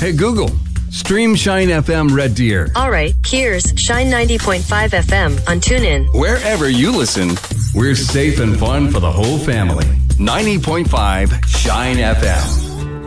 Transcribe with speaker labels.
Speaker 1: Hey, Google, stream Shine FM Red Deer.
Speaker 2: All right, here's Shine 90.5 FM on TuneIn.
Speaker 1: Wherever you listen, we're safe and fun for the whole family. 90.5 Shine FM.